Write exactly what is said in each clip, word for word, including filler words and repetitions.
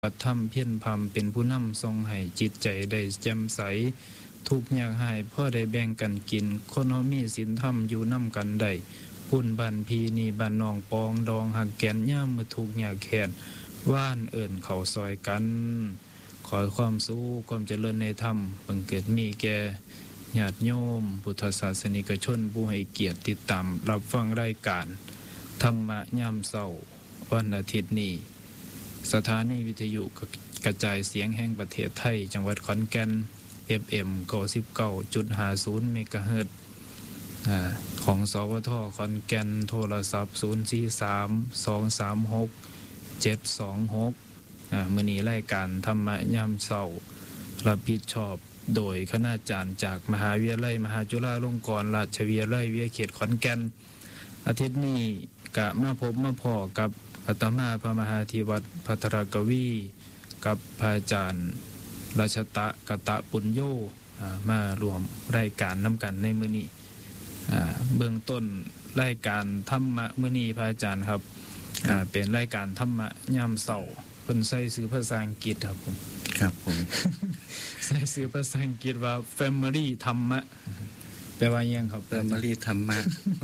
ปฏิธรรมเพียรพรรมเป็นผู้นำทรงให้จิตใจได้แจ่มใสทุกยากหายพ่อได้แบ่งกันกินคนเฮามีศีลธรรมอยู่นำกันได้พุ่นบ้านพีนี่บ้านน้องปองดองหักแก่นย่ามมือทุกยากแค้นว่านเอิ้นเข้าซอยกันขอความสุขความเจริญในธรรมบังเกิดมีแก่ญาติโยมพุทธศาสนิกชนผู้ให้เกียรติติดตามรับฟังรายการธรรมะยามเช้าวันอาทิตย์นี้สถานีวิทยุกระจายเสียงแห่งประเทศไทยจังหวัดขอนแก่น เอฟ เอ็ม เก้าสิบเก้าจุดห้าศูนย์ เมกะเฮิรตซ์อ่าของสวทขอนแก่นโทรศัพท์ศูนย์ สี่ สาม สอง สาม หก เจ็ด สอง หกอ่ามื้อนี้รายการธรรมะยามเช้ารับผิดชอบโดยคณาจารย์จากมหาวิทยาลัยมหาจุฬาลงกรณราชวิทยาลัยวิทยาเขตขอนแก่นอาทิตย์นี้กะมาพบมาพ้อกับอาตมาพระมหาธิวัตรภัทรกวีกับพระอาจารย์ราชตะกตะปุญโญมารวมรายการนำกันในมื้อนี้เบื้องต้นรายการธรรมะมื้อนี้พระอาจารย์ครับเป็นรายการธรรมะยามเช้าเพิ่นใช้ชื่อภาษาอังกฤษครับผมครับผมใช้ชื่อภาษาอังกฤษว่า Family ธรรมะแปลว่าหยังครับ Family ธรรมะ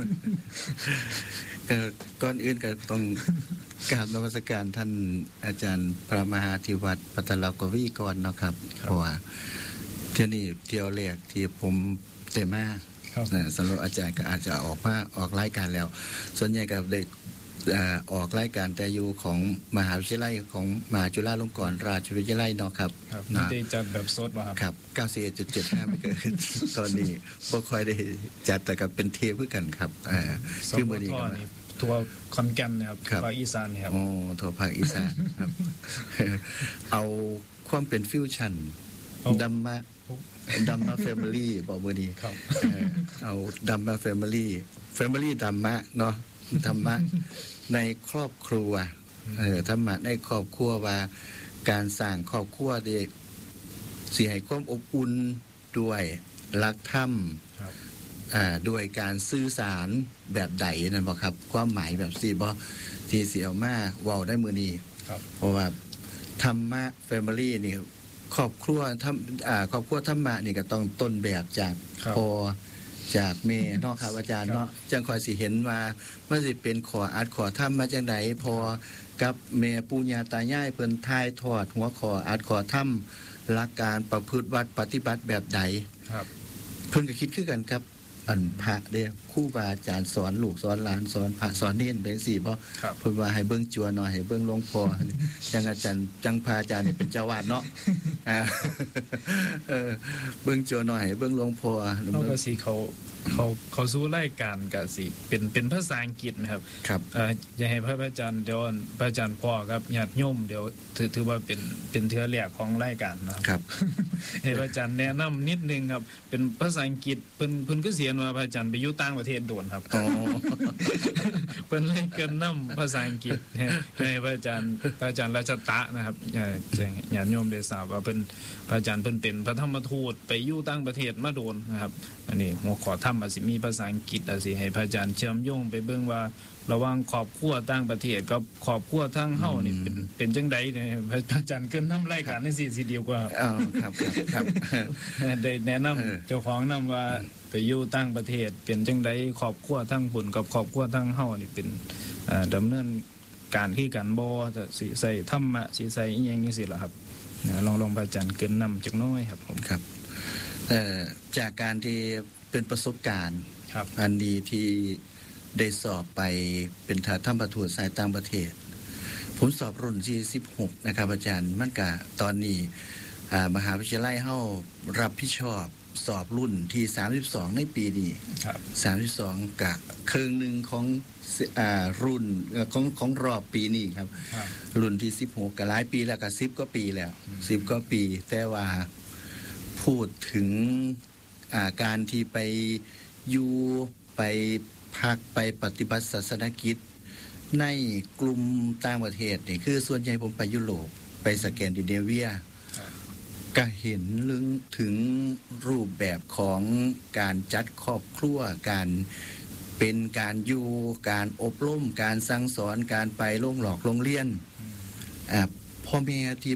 ก็ก่อนอื่นก็ต้องกราบนมัสการท่านอาจารย์พระมหาธิวัตรภัทรกวีก่อนเนาะครับเพราะว่าเที่ยวนี้เที่ยวแรกที่ผมเต็มมานะสำหรับอาจารย์ก็อาจจะออกมาออกรายการแล้วส่วนใหญ่ก็ได้ออกรายการแต่อยู่ของมหาวิทยาลัยของมหาจุฬาลงกรณราชวิทยาลัยเนาะครับนะได้จัดแบบสดบ่ครับครับ เก้าสิบเอ็ดจุดเจ็ดห้า ไม่เกินตอนนี้บ่ค่อยได้จัดแต่ก็เป็นเทปคือกันครับอ่าคือมื้อนี้ทั่วขอนแก่นนะครับภาคอีสานครับอ๋อทั่วภาคอีสานครับเอาความเป็นฟิวชั่นดัมมะดัมมะแฟมิลี่บ่มื้อนี้ครับเอาดัมมะแฟมิลี่แฟมิลี่ดัมมะเนาะธรรมะในครอบครัวเออธรรมะในครอบครัวว่าการสร้างครอบครัวได้สิให้ความอบอุ่นด้วยรักธรรมอ่าด้วยการสื่อสารแบบใดนั่นบ่ครับความหมายแบบสิบ่ที่สิเอามาเว้าได้มื้อนี้ครับเพราะว่าธรรมะแฟมิลี่นี่ครอบครัวธรรมอ่าครอบครัวธรรมะนี่ก็ต้องต้นแบบจากพ่อจากแม่เนาะครับอาจารย์เนาะจังค่อยสิเห็นว่ามันสิเป็นขออัดขอธรรมมาจังได๋พอกับแม่ปู่ย่าตายายเพิ่นถ่ายทอดหัวขออัดขอธรรมหลักการประพฤติวัดปฏิบัติแบบใดครับเพิ่นก็คิดคือกันครับอันพระเด้ครูบาอาจารย์สอนลูกสอนหลานสอนพระสอนเน้นเป็นจังซี่บ่เพิ่นว่าให้เบิ่งจั่วหน่อยให้เบิ่งหลวงพ่อจังอาจารย์จังพระอาจารย์นี่เป็นเจ้าวาดเนาะอ่าเออเบิ่งจั่วหน่อยให้เบิ่งหลวงพ่อเฮาก็สิเขาเขาเขาสู่รายการก็สิเป็นเป็นภาษาอังกฤษนะครับครับเอ่ออยากให้พระอาจารย์เดี๋ยวพระอาจารย์พ่อครับญาติโยมเดี๋ยวถือถือว่าเป็นเป็นเทื่อแรกของรายการนะครับให้พระอาจารย์แนะนำนิดนึงครับเป็นภาษาอังกฤษเพิ่นเพิ่นก็เสียนว่าพระอาจารย์ไปอยู่ต่างประเทศโดนครับอ๋อเพิ่นเลยเกินนำภาษาอังกฤษให้พระอาจารย์พระอาจารย์ราชตะนะครับเอ่อญาติโยมได้ทราบว่าเพิ่นพระอาจารย์เพิ่นเป็นพระธรรมทูตไปอยู่ต่างประเทศมาโดนนะครับอันนี้หัวข้อธรรมอาจสิมีภาษาอังกฤษอาจสิให้พระอาจารย์เชื่อมโยงไปเบิ่งว่าระหว่างครอบครัวต่างประเทศกับครอบครัวทางเฮานี่เป็นเป็นจังได๋พระอาจารย์เกินนำรายการจังซี่สิเดียวกว่าอ๋อครับครับได้แนะนำเจ้าของนำว่าไปอยู่ต่างประเทศเป็นจังได๋ครอบครัวทางบุญกับครอบครัวทางเฮานี่เป็นเอ่อดำเนินการคือกันบ่จะสิใส่ธรรมะสิใส่อีหยังจังซี่ล่ะครับลองลองพระอาจารย์เกินนำจักหน่อยครับผมครับเอ่อจากการที่เป็นประสบการณ์ครับอันดีที่ได้สอบไปเป็นทาธรรมทูตสายต่างประเทศผมสอบรุ่นที่สิบหกนะครับอาจารย์มันก็ตอนนี้อ่ามหาวิทยาลัยเฮารับผิดชอบสอบรุ่นที่สามสิบสองในปีนี้ครับสามสิบสองกะครึ่งนึงของอ่ารุ่นของของรอบปีนี้ครับรุ่นที่สิบหกก็หลายปีแล้วก็สิบกว่าปีแล้วสิบกว่าปีแต่ว่าพูดถึงอ่าการที่ไปอยู่ไปพักไปปฏิบัติศาสนกิจในกลุ่มต่างประเทศนี่คือส่วนใหญ่ผมไปยุโรปไปสแกนดิเนเวียก็เห็นลึงถึงรูปแบบของการจัดครอบครัวการเป็นการอยู่การอบรมการสั่งสอนการไปโรงหลอกโรงเรียนอ่าพ่อแม่ที่